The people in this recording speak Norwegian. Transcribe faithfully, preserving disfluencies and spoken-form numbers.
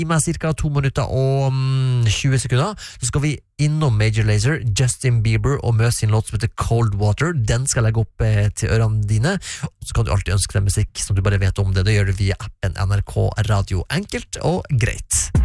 Med cirka to minutter og mm, tjue sekunder så skal vi innom Major Lazer, Justin Bieber og møte sin låt som heter Cold Water. Den skal jeg legge opp eh, til ørene dine, og så kan du alltid ønske deg musikk som du bare vet om det. Det gjør du via appen N R K Radio, enkelt og greit.